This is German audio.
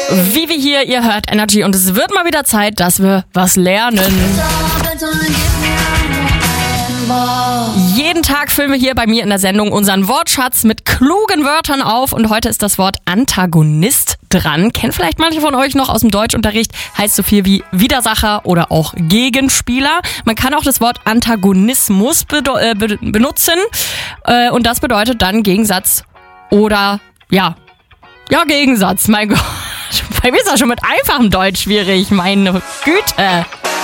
Vivi hier, ihr hört Energy und es wird mal wieder Zeit, dass wir was lernen. Jeden Tag füllen wir hier bei mir in der Sendung unseren Wortschatz mit klugen Wörtern auf und heute ist das Wort Antagonist dran. Kennt vielleicht manche von euch noch aus dem Deutschunterricht, heißt so viel wie Widersacher oder auch Gegenspieler. Man kann auch das Wort Antagonismus benutzen und das bedeutet dann Gegensatz oder Gegensatz, mein Gott. Bei mir ist das schon mit einfachem Deutsch schwierig, meine Güte.